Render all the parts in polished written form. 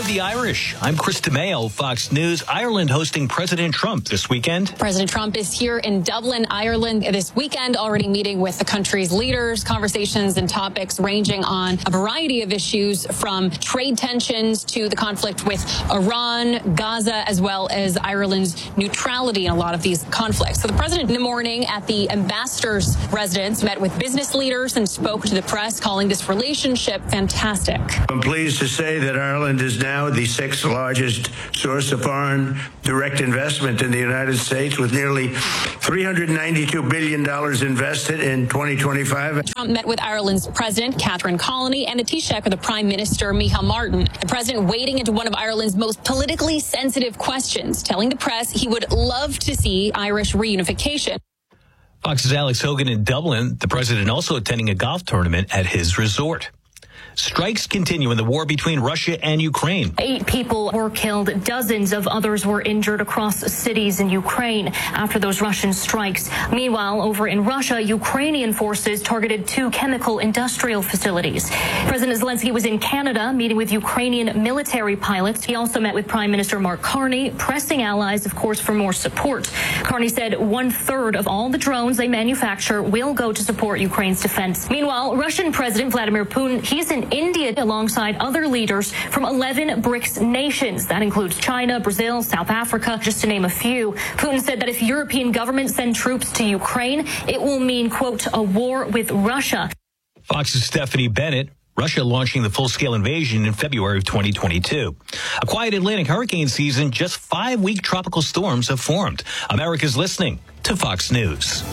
of the Irish. I'm Chris DeMeo, Fox News. Ireland hosting President Trump this weekend. President Trump is here in Dublin, Ireland this weekend, already meeting with the country's leaders. Conversations and topics ranging on a variety of issues, from trade tensions to the conflict with Iran, Gaza, as well as Ireland's neutrality in a lot of these conflicts. So the president in the morning at the ambassador's residence met with business leaders and spoke to the press, calling this relationship fantastic. I'm pleased to say that Ireland is now the sixth largest source of foreign direct investment in the United States, with nearly $392 billion invested in 2025. Trump met with Ireland's President, Catherine Colony, and the Taoiseach of the Prime Minister, Micheál Martin. The president wading into one of Ireland's most politically sensitive questions, telling the press he would love to see Irish reunification. Fox's Alex Hogan in Dublin. The president also attending a golf tournament at his resort. Strikes continue in the war between Russia and Ukraine. 8 people were killed. Dozens of others were injured across cities in Ukraine after those Russian strikes. Meanwhile, over in Russia, Ukrainian forces targeted 2 chemical industrial facilities. President Zelensky was in Canada meeting with Ukrainian military pilots. He also met with Prime Minister Mark Carney, pressing allies, of course, for more support. Carney said 1/3 of all the drones they manufacture will go to support Ukraine's defense. Meanwhile, Russian President Vladimir Putin, he's in India alongside other leaders from 11 BRICS nations. That includes China, Brazil, South Africa, just to name a few. Putin said that if European governments send troops to Ukraine, it will mean, quote, a war with Russia. Fox's Stephanie Bennett. Russia launching the full-scale invasion in February of 2022. A quiet Atlantic hurricane season, just 5 weak tropical storms have formed. America's listening to Fox News.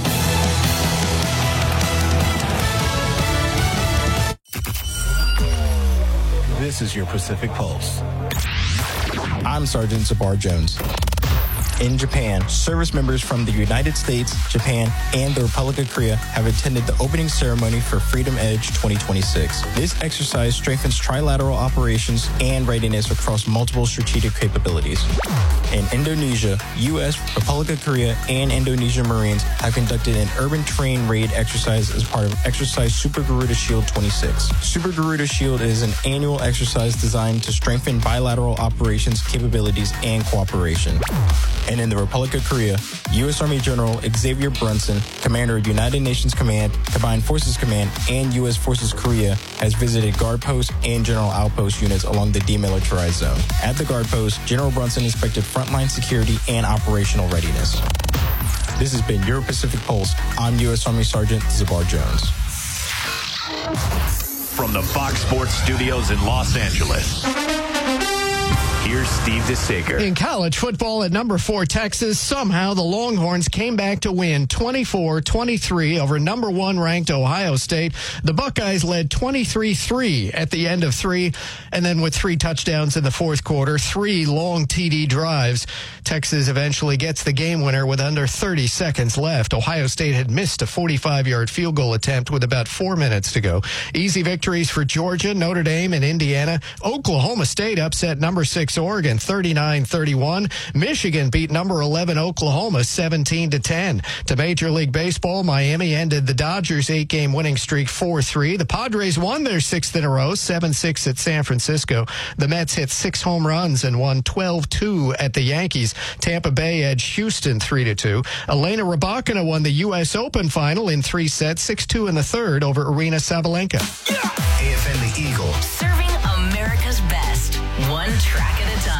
This is your Pacific Pulse. I'm Sergeant Zabar Jones. In Japan, service members from the United States, Japan, and the Republic of Korea have attended the opening ceremony for Freedom Edge 2026. This exercise strengthens trilateral operations and readiness across multiple strategic capabilities. In Indonesia, U.S., Republic of Korea, and Indonesian Marines have conducted an urban terrain raid exercise as part of Exercise Super Garuda Shield 26. Super Garuda Shield is an annual exercise designed to strengthen bilateral operations, capabilities, and cooperation. And in the Republic of Korea, U.S. Army General Xavier Brunson, Commander of United Nations Command, Combined Forces Command, and U.S. Forces Korea, has visited guard posts and general outpost units along the demilitarized zone. At the guard post, General Brunson inspected frontline security and operational readiness. This has been your Pacific Pulse. I'm U.S. Army Sergeant Zabar Jones. From the Fox Sports Studios in Los Angeles, here's Steve DeSager. In college football at number 4 Texas, somehow the Longhorns came back to win 24-23 over number 1 ranked Ohio State. The Buckeyes led 23-3 at the end of 3, and then with 3 touchdowns in the fourth quarter, 3 long TD drives, Texas eventually gets the game winner with under 30 seconds left. Ohio State had missed a 45-yard field goal attempt with about 4 minutes to go. Easy victories for Georgia, Notre Dame, and Indiana. Oklahoma State upset number 6 Oregon 39-31. Michigan beat number 11 Oklahoma 17-10. To Major League Baseball, Miami ended the Dodgers' 8-game winning streak 4-3. The Padres won their 6th in a row, 7-6 at San Francisco. The Mets hit 6 home runs and won 12-2 at the Yankees. Tampa Bay edged Houston 3-2. Elena Rybakina won the U.S. Open final in 3 sets, 6-2 in the third over Arina Sabalenka. AFN the Eagle. Serving America's best, one track at a time.